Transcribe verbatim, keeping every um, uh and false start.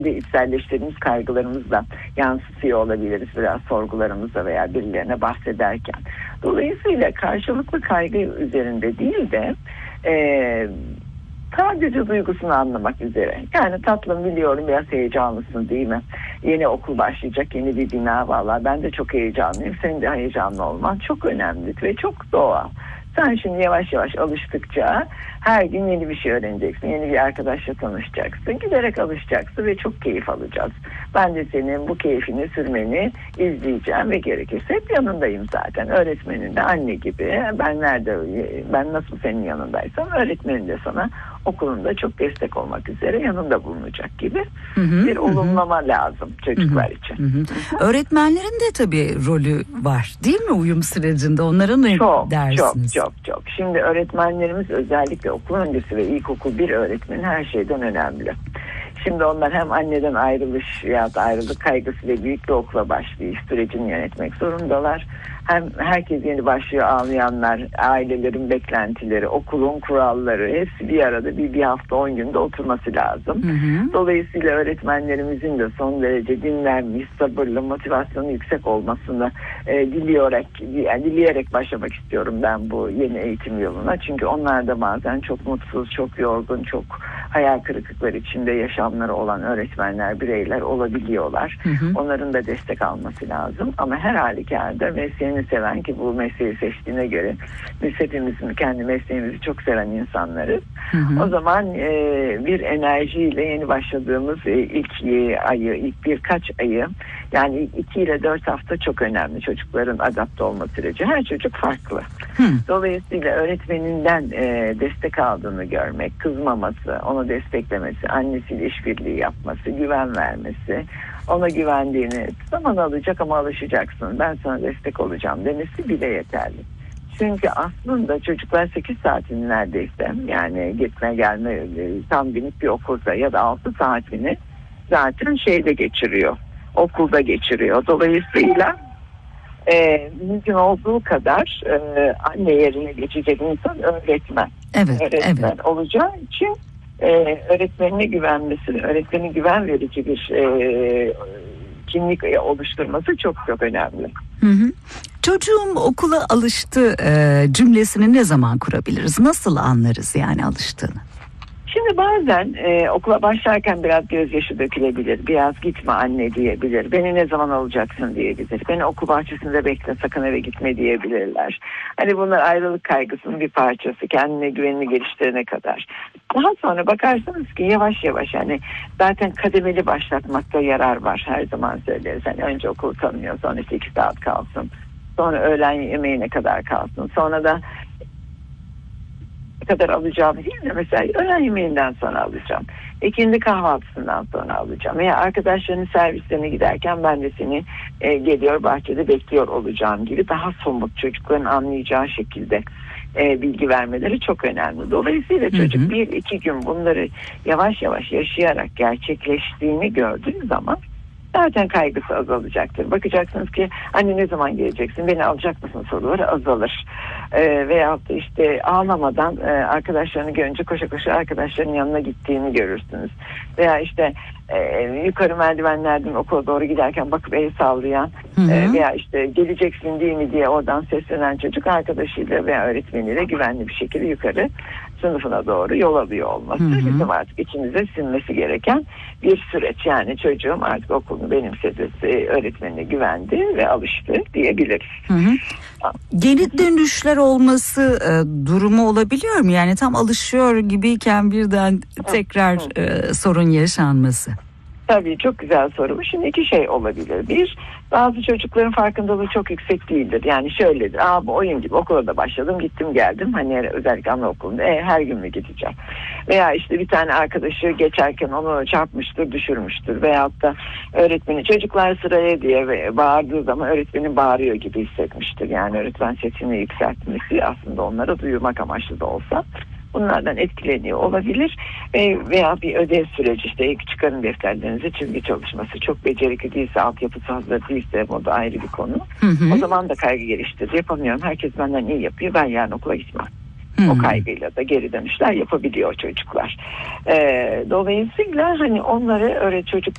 ve içselleştirdiğimiz kaygılarımızla yansıtıyor olabiliriz biraz sorgularımızda veya birilerine bahsederken. Dolayısıyla karşılıklı kaygı üzerinde değil de e, sadece duygusunu anlamak üzere. Yani tatlım biliyorum biraz heyecanlısın değil mi? Yeni okul başlayacak, yeni bir bina, vallahi ben de çok heyecanlıyım. Senin de heyecanlı olman çok önemli ve çok doğal. Sen şimdi yavaş yavaş alıştıkça her gün yeni bir şey öğreneceksin. Yeni bir arkadaşla tanışacaksın. Giderek alışacaksın ve çok keyif alacağız. Ben de senin bu keyfini sürmeni izleyeceğim ve gerekirse hep yanındayım zaten. Öğretmenin de anne gibi. Ben nerede, ben nasıl senin yanındaysam öğretmenin de sana okulunda çok destek olmak üzere yanında bulunacak gibi hı hı, bir olumlama hı. lazım çocuklar hı hı, için. Hı hı. Öğretmenlerin de tabii rolü var değil mi uyum sürecinde? Onların ne çok, dersiniz? Çok çok çok. Şimdi öğretmenlerimiz özellikle okul öncesi ve ilkokul bir öğretmenin her şeyden önemli. Şimdi onlar hem anneden ayrılış ya da ayrılık kaygısı ve büyük bir okula başlayış sürecini yönetmek zorundalar. Hem herkes yeni başlıyor, ağlayanlar, ailelerin beklentileri, okulun kuralları hepsi bir arada bir, bir hafta on günde oturması lazım. Hı hı. Dolayısıyla öğretmenlerimizin de son derece dinlenmiş, sabırlı, motivasyonu yüksek olmasını e, dileyerek, yani dileyerek başlamak istiyorum ben bu yeni eğitim yoluna. Çünkü onlar da bazen çok mutsuz, çok yorgun, çok hayal kırıklıkları içinde yaşamları olan öğretmenler, bireyler olabiliyorlar. Hı hı. Onların da destek alması lazım. Ama her halükarda mesleğini seven, ki bu mesleği seçtiğine göre biz hepimiz kendi mesleğimizi çok seven insanlarız. Hı hı. O zaman e, bir enerjiyle yeni başladığımız e, ilk e, ayı, ilk birkaç ayı, yani ilk iki ile dört hafta çok önemli çocukların adapte olma süreci. Her çocuk farklı. Hı. Dolayısıyla öğretmeninden e, destek aldığını görmek, kızmaması, onu desteklemesi, annesiyle işbirliği yapması, güven vermesi, ona güvendiğini, zaman alacak ama alışacaksın, ben sana destek olacağım demesi bile yeterli. Çünkü aslında çocuklar sekiz saatini neredeyse, yani gitme gelme tam günlük bir okulda ya da altı saatini zaten şeyde geçiriyor, okulda geçiriyor. Dolayısıyla e, mümkün olduğu kadar e, anne yerine geçecek insan öğretmen. Evet, öğretmen evet. olacağı için e, öğretmenine güvenmesi, öğretmene güven verici bir e, kimlik oluşturması çok çok önemli. Hı hı. Çocuğum okula alıştı e, cümlesini ne zaman kurabiliriz? Nasıl anlarız yani alıştığını? Şimdi bazen e, okula başlarken biraz gözyaşı dökülebilir. Biraz gitme anne diyebilir. Beni ne zaman alacaksın diyebilir. Beni okul bahçesinde bekle, sakın eve gitme diyebilirler. Hani bunlar ayrılık kaygısının bir parçası. Kendine güvenini geliştirene kadar. Daha sonra bakarsanız ki yavaş yavaş, hani zaten kademeli başlatmakta yarar var. Her zaman söyleriz. Hani önce okulu tanıyor, sonra işte iki saat kalsın. Sonra öğlen yemeğine kadar kalsın. Sonra da kadar alacağım değil de mesela öğlen yemeğinden sonra alacağım. İkindi kahvaltısından sonra alacağım. Veya arkadaşlarının servislerine giderken ben de seni e, geliyor bahçede bekliyor olacağım gibi daha somut, çocukların anlayacağı şekilde e, bilgi vermeleri çok önemli. Dolayısıyla çocuk hı hı. bir iki gün bunları yavaş yavaş yaşayarak gerçekleştiğini gördüğü zaman zaten kaygısı azalacaktır. Bakacaksınız ki anne ne zaman geleceksin, beni alacak mısın soruları azalır. Ee, veyahut da işte ağlamadan e, arkadaşlarını görünce koşa koşa arkadaşlarının yanına gittiğini görürsünüz. Veya işte e, yukarı merdivenlerden okula doğru giderken bakıp el sallayan e, veya işte geleceksin değil mi diye oradan seslenen çocuk arkadaşıyla veya öğretmeniyle güvenli bir şekilde yukarı sınıfına doğru yol alıyor olması. Hı hı. Bizim artık içimize sinmesi gereken bir süreç. Yani çocuğum artık okulunu benimsedi, öğretmenine güvendi ve alıştı diyebiliriz. Hı hı. Geri dönüşler olması e, durumu olabiliyor mu? Yani tam alışıyor gibiyken birden tekrar e, sorun yaşanması. Tabii çok güzel soru bu. Şimdi iki şey olabilir. Bir, bazı çocukların farkındalığı çok yüksek değildir. Yani şöyledir. Aa bu oyun gibi okula da başladım, gittim geldim. Hani özellikle anaokulunda e, her gün mü gideceğim? Veya işte bir tane arkadaşı geçerken onu çarpmıştır, düşürmüştür. Veyahut da öğretmeni çocuklar sıraya diye bağırdığı zaman öğretmenin bağırıyor gibi hissetmiştir. Yani öğretmen sesini yükseltmesi aslında onlara duyurmak amaçlı da olsa bunlardan etkileniyor olabilir. E, veya bir ödev süreci, işte çıkarın defterlerinize, çizgi çalışması çok becerikli değilse, altyapısı hazır değilse, o da ayrı bir konu. Hı hı. O zaman da kaygı geliştirir. Yapamıyorum, herkes benden iyi yapıyor, ben yarın okula gitmem Hmm. O kaygıyla da geri dönüşler yapabiliyor çocuklar. Ee, dolayısıyla hani onları öyle çocuk